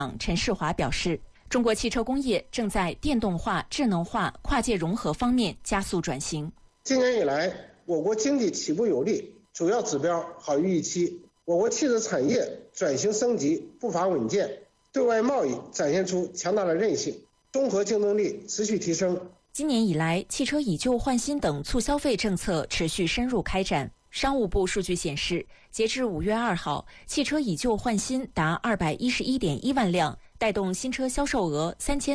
长陈世华表示，中国汽车工业正在电动化、智能化、跨界融合方面加速转型。 今年以来，我国经济起步有力，主要指标好于预期。我国汽车产业转型升级步伐稳健，对外贸易展现出强大的韧性，综合竞争力持续提升。 今年以来，汽车以旧换新等促消费政策持续深入开展。商务部数据显示，截至5月2号，汽车以旧换新达211.1万辆，带动新车销售额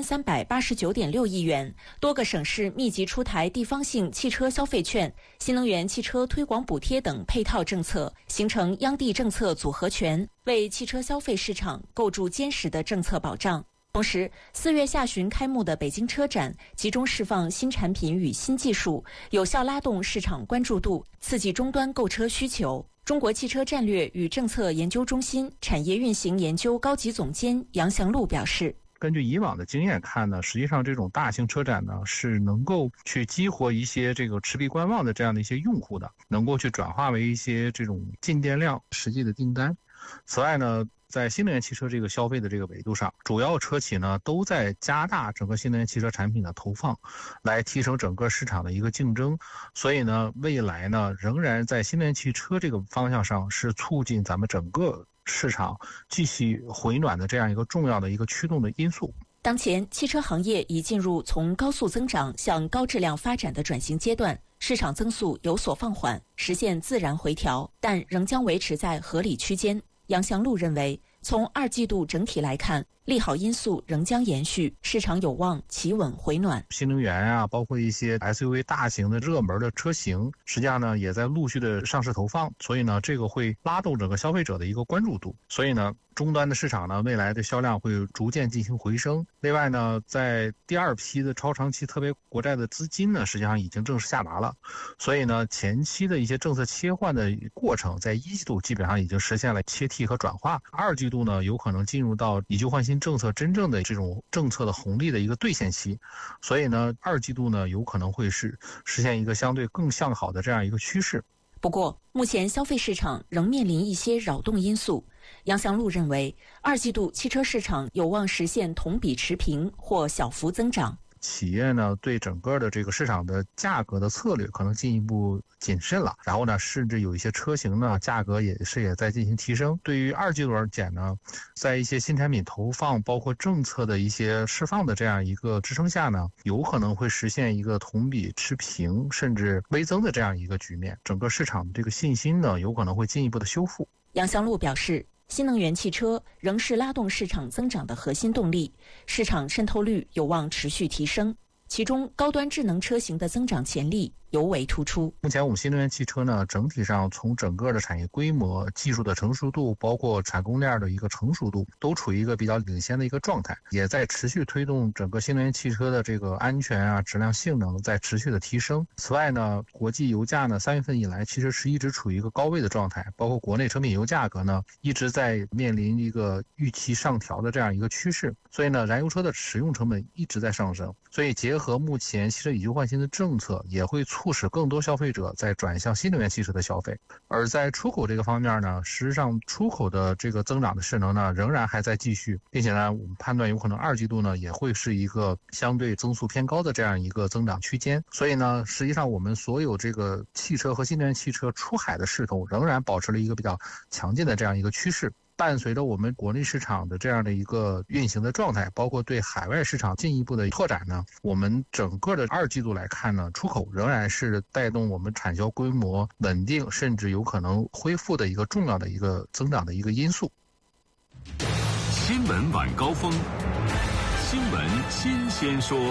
3389.6亿元。多个省市密集出台地方性汽车消费券、新能源汽车推广补贴等配套政策，形成央地政策组合拳，为汽车消费市场构筑坚实的政策保障。同时，4月下旬开幕的北京车展集中释放新产品与新技术，有效拉动市场关注度，刺激终端购车需求。中国汽车战略与政策研究中心产业运行研究高级总监杨祥路表示， 根据以往的经验看呢，实际上这种大型车展呢是能够去激活一些这个持币观望的这样的一些用户的，能够去转化为一些这种进店量实际的订单。此外呢，在新能源汽车这个消费的这个维度上，主要车企呢都在加大整个新能源汽车产品的投放，来提升整个市场的一个竞争。所以呢，未来呢仍然在新能源汽车这个方向上是促进咱们整个市场继续回暖的这样一个重要的一个驱动的因素。 当前汽车行业已进入从高速增长向高质量发展的转型阶段，市场增速有所放缓，实现自然回调，但仍将维持在合理区间。杨祥路认为，从2季度整体来看，利好因素仍将延续，市场有望企稳回暖。 新能源啊，包括一些 SUV 大型的热门的车型，实际上呢也在陆续的上市投放，所以呢这个会拉动整个消费者的一个关注度。所以呢，终端的市场呢未来的销量会逐渐进行回升。另外呢，在第2批的超长期特别国债的资金呢，实际上已经正式下达了，所以呢前期的一些政策切换的过程，在1季度基本上已经实现了切替和转化，2季度呢有可能进入到以旧换新政策真正的这种政策的红利的一个兑现期，所以呢2季度呢有可能会是实现一个相对更向好的这样一个趋势。 不过，目前消费市场仍面临一些扰动因素。杨祥路认为，2季度汽车市场有望实现同比持平或小幅增长。 企业呢对整个的这个市场的价格的策略可能进一步谨慎了，然后呢甚至有一些车型呢价格也在进行提升。对于2季度而言呢，在一些新产品投放包括政策的一些释放的这样一个支撑下呢，有可能会实现一个同比持平甚至微增的这样一个局面，整个市场的这个信心呢有可能会进一步的修复。 杨祥路表示，新能源汽车仍是拉动市场增长的核心动力，市场渗透率有望持续提升，其中高端智能车型的增长潜力尤为突出。 目前我们新能源汽车呢，整体上从整个的产业规模、技术的成熟度，包括产供链的一个成熟度，都处于一个比较领先的一个状态，也在持续推动整个新能源汽车的这个安全啊、质量、性能在持续的提升。此外呢，国际油价呢3月份以来其实是一直处于一个高位的状态，包括国内成品油价格呢一直在面临一个预期上调的这样一个趋势，所以呢，燃油车的使用成本一直在上升，所以结合目前汽车以旧换新的政策，也会促使更多消费者在转向新能源汽车的消费。而在出口这个方面呢，实际上出口的这个增长的势能呢仍然还在继续，并且呢我们判断有可能2季度呢也会是一个相对增速偏高的这样一个增长区间。所以呢，实际上我们所有这个汽车和新能源汽车出海的势头仍然保持了一个比较强劲的这样一个趋势。伴随着我们国内市场的这样的一个运行的状态，包括对海外市场进一步的拓展呢，我们整个的2季度来看呢，出口仍然是带动我们产销规模稳定甚至有可能恢复的一个重要的一个增长的一个因素。 新闻晚高峰，新闻新鲜说。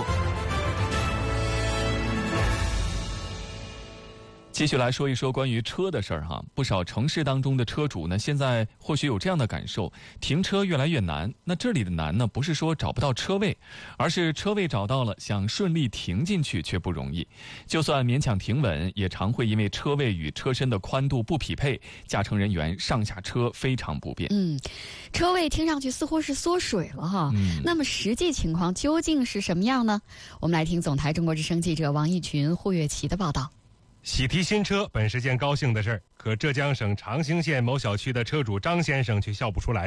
继续来说一说关于车的事儿哈，不少城市当中的车主呢，现在或许有这样的感受，停车越来越难。那这里的难呢，不是说找不到车位，而是车位找到了，想顺利停进去却不容易。就算勉强停稳，也常会因为车位与车身的宽度不匹配，驾乘人员上下车非常不便。 车位听上去似乎是缩水了哈，那么实际情况究竟是什么样呢？我们来听总台中国之声记者王义群、霍月琪的报道。 喜提新车本是件高兴的事儿，可浙江省长兴县某小区的车主张先生却笑不出来。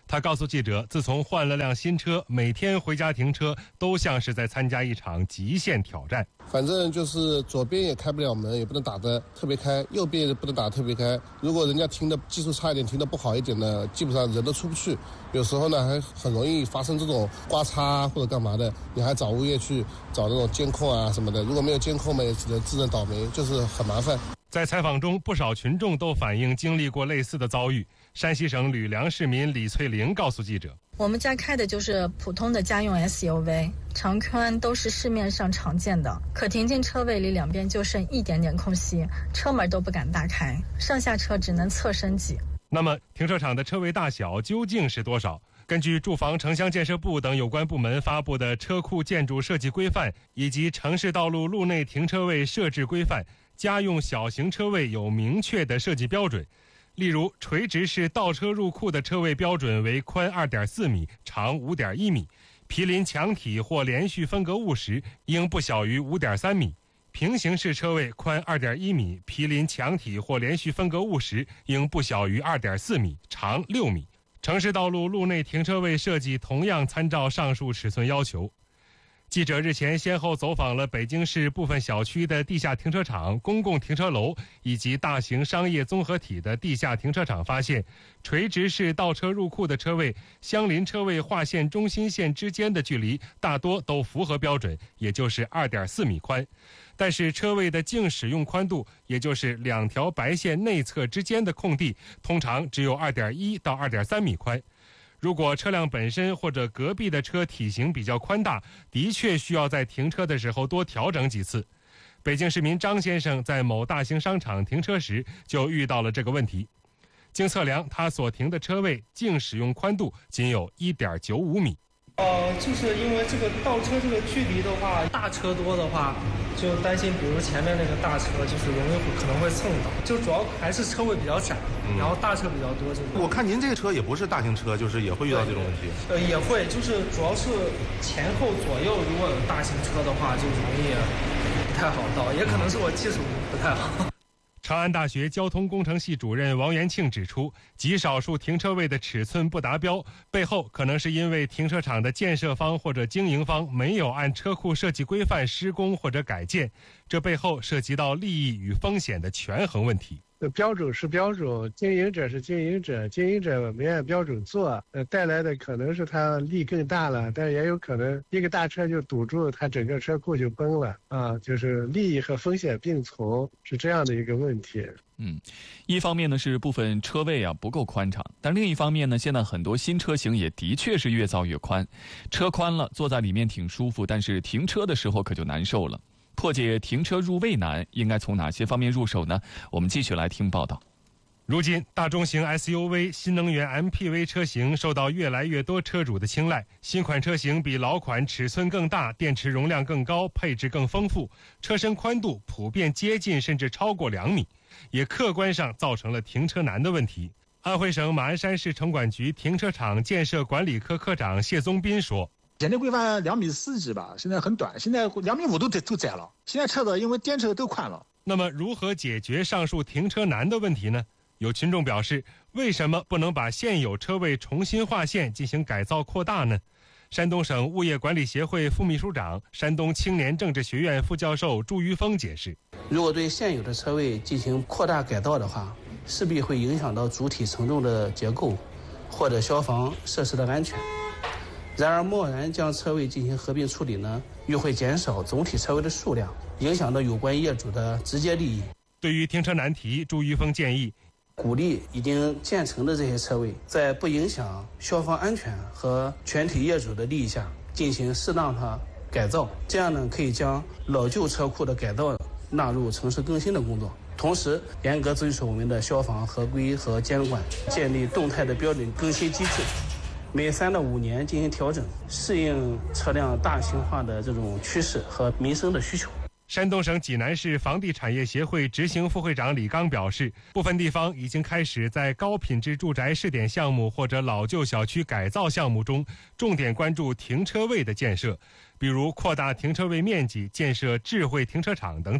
他告诉记者，自从换了辆新车，每天回家停车都像是在参加一场极限挑战。 反正就是左边也开不了门，也不能打得特别开，右边也不能打得特别开。如果人家停的技术差一点，停的不好一点呢，基本上人都出不去。有时候呢，还很容易发生这种刮擦或者干嘛的，你还找物业去找那种监控啊什么的。如果没有监控嘛，也只能自认倒霉，就是很麻烦。 在采访中，不少群众都反映经历过类似的遭遇。山西省吕梁市民李翠玲告诉记者， 我们家开的就是普通的家用 SUV， 长宽都是市面上常见的，可停进车位里两边就剩一点点空隙，车门都不敢大开，上下车只能侧身挤。 那么停车场的车位大小究竟是多少？根据住房城乡建设部等有关部门发布的车库建筑设计规范以及城市道路路内停车位设置规范，家用小型车位有明确的设计标准。例如，垂直式倒车入库的车位标准为宽 2.4 米，长 5.1 米；毗邻墙体或连续分隔物时，应不小于 5.3 米；平行式车位宽 2.1 米，毗邻墙体或连续分隔物时，应不小于 2.4 米，长6米。城市道路路内停车位设计同样参照上述尺寸要求。记者日前先后走访了北京市部分小区的地下停车场、公共停车楼以及大型商业综合体的地下停车场，发现垂直式倒车入库的车位相邻车位划线中心线之间的距离大多都符合标准，也就是 2.4 米宽。但是车位的净使用宽度，也就是两条白线内侧之间的空地，通常只有 2.1 到 2.3 米宽。如果车辆本身或者隔壁的车体型比较宽大，的确需要在停车的时候多调整几次。北京市民张先生在某大型商场停车时就遇到了这个问题。经测量，他所停的车位净使用宽度仅有 1.95 米。 就是因为这个倒车这个距离的话，大车多的话，就担心比如前面那个大车就是可能会蹭到，就主要还是车位比较窄，然后大车比较多。 我看您这个车也不是大型车，就是也会遇到这种问题。 也会，就是主要是前后左右如果有大型车的话，就容易不太好倒，也可能是我技术不太好。 长安大学交通工程系主任王元庆指出，极少数停车位的尺寸不达标，背后可能是因为停车场的建设方或者经营方没有按车库设计规范施工或者改建，这背后涉及到利益与风险的权衡问题。 标准是标准，经营者是经营者，经营者没按标准做，带来的可能是他利更大了，但也有可能一个大车就堵住，他整个车库就崩了啊，就是利益和风险并存，是这样的一个问题。 一方面呢是部分车位不够宽敞，但另一方面呢，现在很多新车型也的确是越造越宽，车宽了坐在里面挺舒服，但是停车的时候可就难受了。破解停车入位难，应该从哪些方面入手呢？我们继续来听报道。 如今，大中型 SUV、新能源 MPV 车型受到越来越多车主的青睐。新款车型比老款尺寸更大，电池容量更高，配置更丰富，车身宽度普遍接近甚至超过2米，也客观上造成了停车难的问题。安徽省马鞍山市城管局停车场建设管理科科长谢宗斌说， 现在规范2.4米几吧，现在很短，现在2.5米都窄了。现在车子因为电车都宽了。 那么如何解决上述停车难的问题呢？有群众表示，为什么不能把现有车位重新划线进行改造扩大呢？山东省物业管理协会副秘书长、山东青年政治学院副教授朱于峰解释， 如果对现有的车位进行扩大改造的话，势必会影响到主体承重的结构或者消防设施的安全。然而贸然将车位进行合并处理呢，又会减少总体车位的数量，影响到有关业主的直接利益。 对于停车难题，朱于峰建议鼓励已经建成的这些车位，在不影响消防安全和全体业主的利益下，进行适当的改造，这样呢，可以将老旧车库的改造纳入城市更新的工作，同时严格遵守我们的消防合规和监管，建立动态的标准更新机制，每3到5年进行调整，适应车辆大型化的这种趋势和民生的需求。 山东省济南市房地产业协会执行副会长李刚表示，部分地方已经开始在高品质住宅试点项目或者老旧小区改造项目中，重点关注停车位的建设，比如扩大停车位面积、建设智慧停车场等等。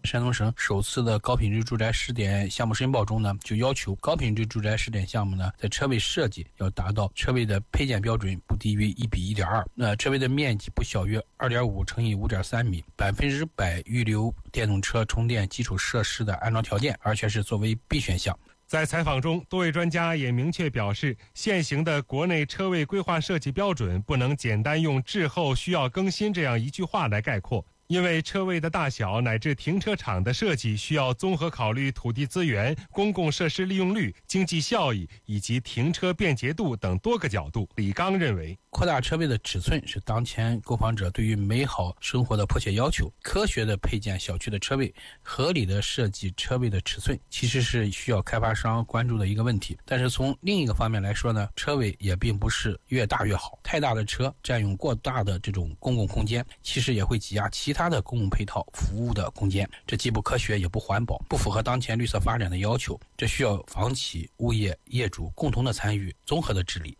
山东省首次的高品质住宅试点项目申报中呢，就要求高品质住宅试点项目呢，在车位设计要达到车位的配件标准不低于1:1.2，那车位的面积不小于2.5乘以5.3米，100%预留电动车充电基础设施的安装条件，而且是作为必选项。 在采访中，多位专家也明确表示，现行的国内车位规划设计标准不能简单用滞后需要更新这样一句话来概括，因为车位的大小乃至停车场的设计需要综合考虑土地资源、公共设施利用率、经济效益以及停车便捷度等多个角度。李刚认为， 扩大车位的尺寸是当前购房者对于美好生活的迫切要求。科学的配建小区的车位，合理的设计车位的尺寸，其实是需要开发商关注的一个问题。但是从另一个方面来说呢，车位也并不是越大越好，太大的车占用过大的这种公共空间，其实也会挤压其他的公共配套服务的空间，这既不科学也不环保，不符合当前绿色发展的要求。这需要房企、物业、业主共同的参与，综合的治理。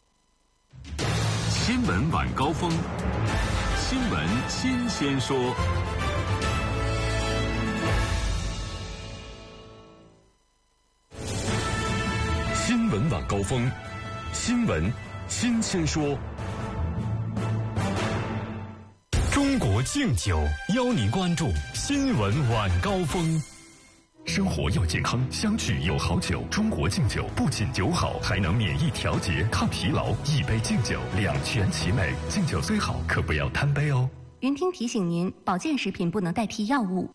新闻晚高峰，新闻新鲜说。新闻晚高峰，新闻新鲜说。中国敬酒邀您关注新闻晚高峰。生活要健康，相聚有好酒。中国敬酒不仅酒好，还能免疫调节、抗疲劳。一杯敬酒，两全其美。敬酒虽好，可不要贪杯哦。 云听提醒您，保健食品不能代替药物。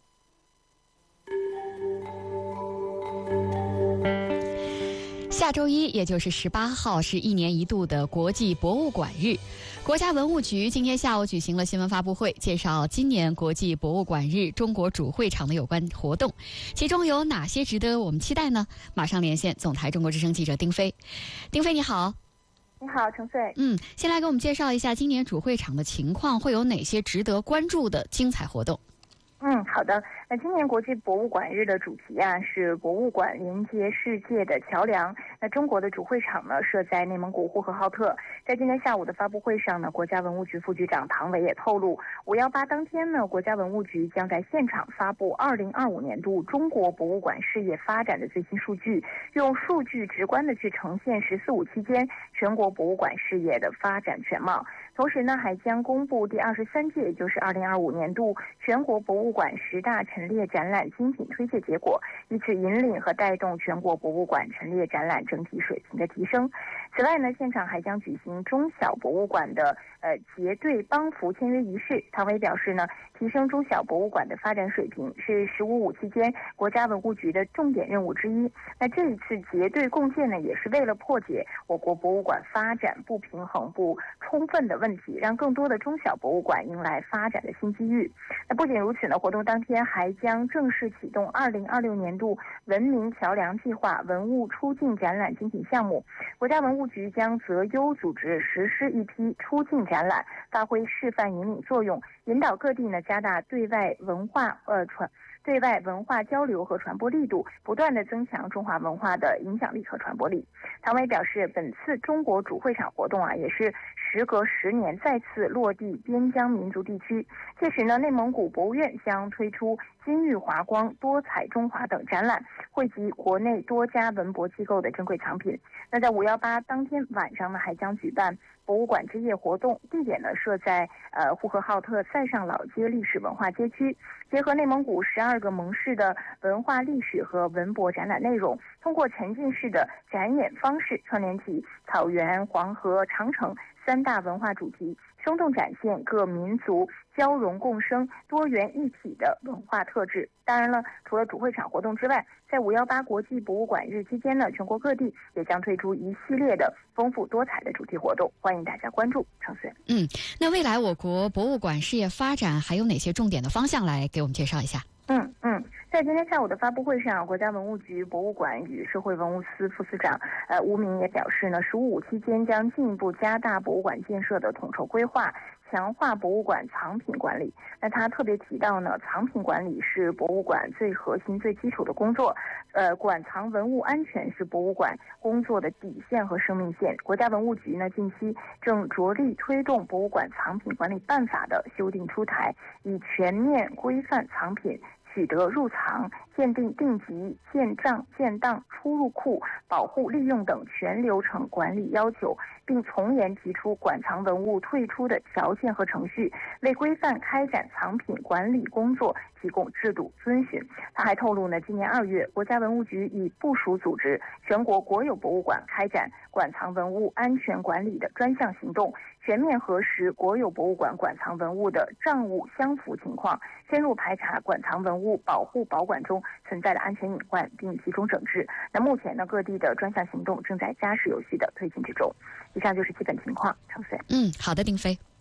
下周一，也就是18号，是1年1度的国际博物馆日。国家文物局今天下午举行了新闻发布会，介绍今年国际博物馆日中国主会场的有关活动，其中有哪些值得我们期待呢？马上连线总台中国之声记者丁飞。丁飞你好。 你好，程穗。 先来给我们介绍一下今年主会场的情况，会有哪些值得关注的精彩活动？ 好的。那今年国际博物馆日的主题是博物馆连接世界的桥梁。那中国的主会场呢设在内蒙古呼和浩特。在今天下午的发布会上呢，国家文物局副局长唐伟也透露，518当天呢，国家文物局将在现场发布2025年度中国博物馆事业发展的最新数据，用数据直观的去呈现“十四五”期间全国博物馆事业的发展全貌。同时呢，还将公布第23届，也就是2025年度全国博物馆10大陈列展览精品推介结果，以此引领和带动全国博物馆陈列展览整体水平的提升。此外呢，现场还将举行中小博物馆的结对帮扶签约仪式。唐伟表示呢，提升中小博物馆的发展水平是“15/5”期间国家文物局的重点任务之一。那这一次结对共建呢，也是为了破解我国博物馆发展不平衡、不充分的问题，让更多的中小博物馆迎来发展的新机遇。那不仅如此呢，活动当天还将正式启动2026年度文明桥梁计划文物出境展览精品项目。国家文物局将择优组织实施一批出境展览，发挥示范引领作用，引导各地呢加大对外文化交流和传播力度，不断的增强中华文化的影响力和传播力。唐伟表示，本次中国主会场活动也是时隔10年再次落地边疆民族地区。届时呢，内蒙古博物院将推出金玉华光、多彩中华等展览，汇集国内多家文博机构的珍贵藏品。那在518当天晚上呢，还将举办博物馆之夜活动，地点呢设在呼和浩特塞上老街历史文化街区，结合内蒙古12个盟市的文化历史和文博展览内容，通过沉浸式的展演方式串联起草原、黄河、长城3大文化主题，生动展现各民族交融共生、多元一体的文化特质。当然了，除了主会场活动之外，在518国际博物馆日期间呢，全国各地也将推出一系列的丰富多彩的主题活动，欢迎大家关注。程穗。 那未来我国博物馆事业发展还有哪些重点的方向，来给我们介绍一下？ 在今天下午的发布会上，国家文物局博物馆与社会文物司副司长吴明也表示呢，“15/5”期间将进一步加大博物馆建设的统筹规划，强化博物馆藏品管理。那他特别提到呢，藏品管理是博物馆最核心、最基础的工作。馆藏文物安全是博物馆工作的底线和生命线。国家文物局呢，近期正着力推动《博物馆藏品管理办法》的修订出台，以全面规范藏品取得、入藏、鉴定、定级、建账、建档、出入库、保护、利用等全流程管理要求，并从严提出馆藏文物退出的条件和程序，为规范开展藏品管理工作提供制度遵循。他还透露呢，今年2月，国家文物局已部署组织全国国有博物馆开展馆藏文物安全管理的专项行动，全面核实国有博物馆馆藏文物的账务相符情况，深入排查馆藏文物保护保管中存在的安全隐患，并集中整治。那目前呢，各地的专项行动正在加时有序的推进之中。以上就是基本情况，程飞。 好的，丁飞。